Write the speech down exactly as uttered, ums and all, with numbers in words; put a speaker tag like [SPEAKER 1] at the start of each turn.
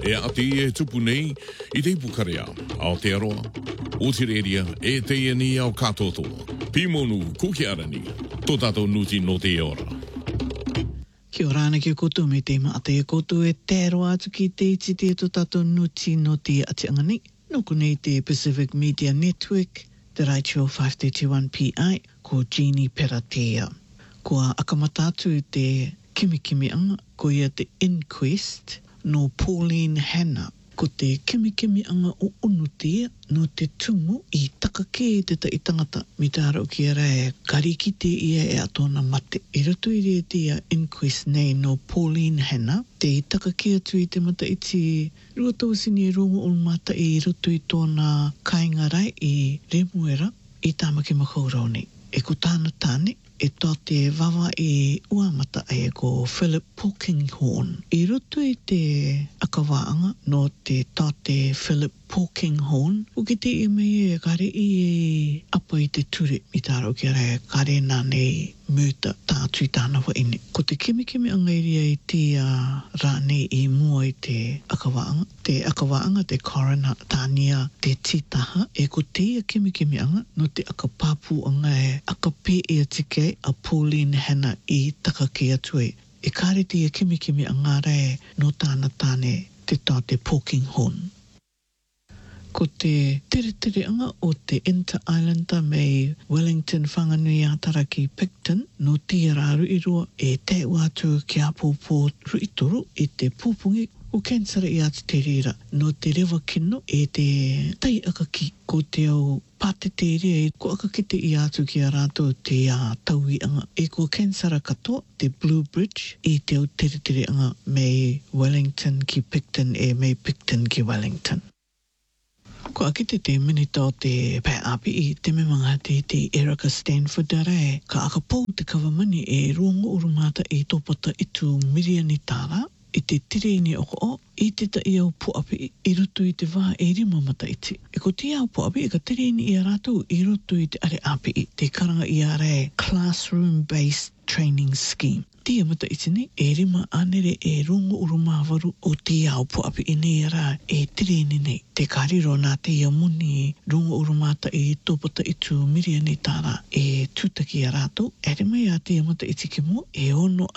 [SPEAKER 1] e ati e tupu nei i te pukarea, ao te aroa, o te reria e te iani au katotoa. Pimonu kukiarani, tō tātou nuti no te ora.
[SPEAKER 2] Kia ora ana ki koutou me te maate e koutou e tēro atu ki te iti te tō tātou nuti no te atianga nei. Noko nei te Pacific Media Network, te Raichio five thirty-one P I, ko Jeannie Peratea. Kua akamata atu te kimikimi anga, ko ia te Inquest, no Pauline Hanna, ko te kimikimi anga o Unutea, no te tumu i takake te ta i tangata, mi te ara o ki ara e karikite ia e atona mate. I roto i rea te Inquest nei no Pauline Hanna, te i takake atu i te mata iti rua tausini e rongo o mata i roto i tōna kaingarai i Remuera i tāmaki makaurau nei. E ko tāna tāne, e tō te wawa i uamata e ko Philip Polkinghorne. I roto i te akawaanga no te tō te Philip Polkinghorne, o ki te i mei e kare i e apa i te ture mi tāro ki ara e kare nā nei mūta tātui tāna wa ine. Ko te kimikimi angairia i te uh, rā nei i mua i te akawaanga. Te akawaanga, te coroner tānia te titaha, e ko te ia kimikimi anga no te akapāpū anga e akape e atike a Pauline Hanna i takake atu e. E kare te ia kimikimi anga re no tāna tāne te tō te Polkinghorne. Ko te tere tere anga o te Inter-Islander mei Wellington whanganui atara ki Picton no Tiararu i roa e te watu ki apōpō ruitoro e te pūpungi o kensara i atu te rira no te rewa kino e te tai akaki ko te au pātete rea e ko akakite i atu ki a rātou te uh, taui anga e ko kensara katoa te Blue Bridge i te au tere tere anga mei Wellington ki Picton e mei Picton ki Wellington. Ko akite te minita o te pai api i te memanga te te Erica Stanford rai, ka akapou te kawamani e rongo urumata i tōpata itu miriani tāra, i te tireni o ko o, i te ta i au puapi i roto i te wā e rima mata iti. E ko te au puapi i ka tireni i a rātou i roto i te are api i te karanga i a rai classroom-based training scheme. Tia mata iti nei, e rima anere e rongo urumāwaru o te au puapi i nei ara e tireni nei. Te kariro nā te ia muni rongo urumata i tōpata itu miriani tāra e tūtaki a rātou. E rima i a te mata iti ki mo, e ono